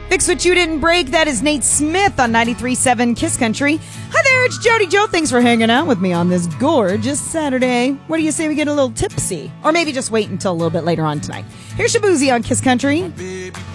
Fix What You Didn't Break. That is Nate Smith on 93.7 Kiss Country. Hi there, it's Jody Joe. Thanks for hanging out with me on this gorgeous Saturday. What do you say we get a little tipsy? Or maybe just wait until a little bit later on tonight. Here's Shabuzi on Kiss Country.